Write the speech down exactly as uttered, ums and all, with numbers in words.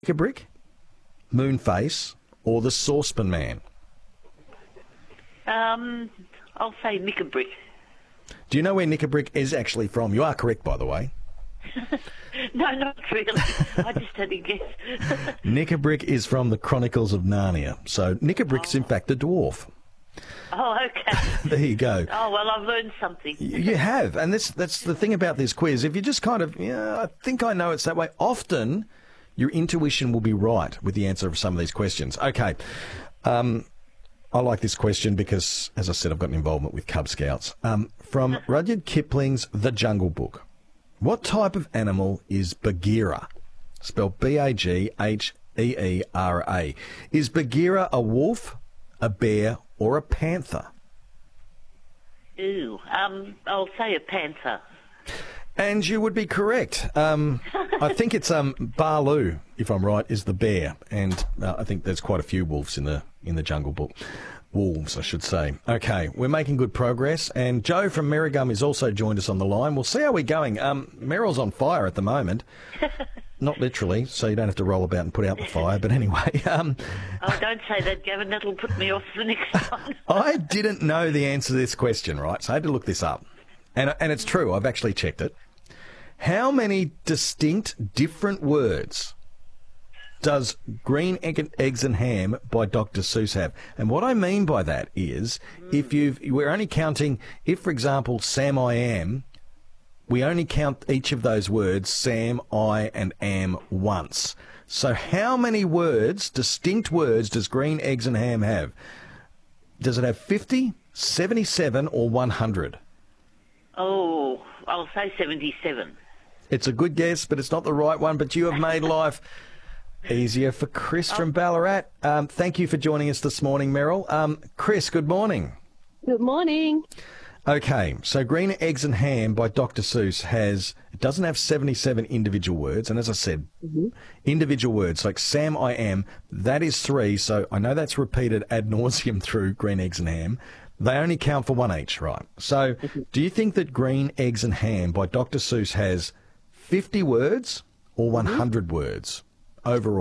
Brick, Moonface, or the Saucepan Man? Um, I'll say Knickerbrick. Do you know where Knickerbrick is actually from? You are correct, by the way. No, not really. I just had a guess. Knickerbrick is from the Chronicles of Narnia. So Knickerbrick's, Oh. in fact, a dwarf. Oh, okay. There you go. Oh, well, I've learned something. You have, and this, that's the thing about this quiz. If you just kind of, yeah, I think I know it's that way, often your intuition will be right with the answer of some of these questions. Okay. Um, I like this question because, as I said, I've got an involvement with Cub Scouts. Um, from Rudyard Kipling's The Jungle Book, what type of animal is Bagheera? Spelled B A G H E E R A. Is Bagheera a wolf, a bear, or a panther? Ooh, um, I'll say a panther. And you would be correct. Um, I think it's um, Baloo, if I'm right, is the bear, and uh, I think there's quite a few wolves in the in the Jungle Book. Wolves, I should say. Okay, we're making good progress, and Joe from Merrigum has also joined us on the line. We'll see how we're going. Um, Merrill's on fire at the moment. Not literally, so you don't have to roll about and put out the fire, but anyway. Um, Oh, don't say that, Gavin. That'll put me off the next time. I didn't know the answer to this question, right? So I had to look this up. And, and it's true, I've actually checked it. How many distinct different words does Green Egg, Eggs and Ham by Doctor Seuss have? And what I mean by that is, if you've, we're only counting, if, for example, Sam, I am, we only count each of those words, Sam, I, and am, once. So how many words, distinct words, does Green Eggs and Ham have? Does it have fifty, seventy-seven, or one hundred? Oh, I'll say seventy-seven. It's a good guess, but it's not the right one. But you have made life easier for Chris from Ballarat. Um, thank you for joining us this morning, Meryl. Um, Chris, good morning. Good morning. Okay, so Green Eggs and Ham by Doctor Seuss has, it doesn't have seventy-seven individual words. And as I said, mm-hmm. individual words like Sam, I am, that is three. So I know that's repeated ad nauseum through Green Eggs and Ham. They only count for one each, right? So do you think that Green Eggs and Ham by Doctor Seuss has fifty words or one hundred mm-hmm. words overall?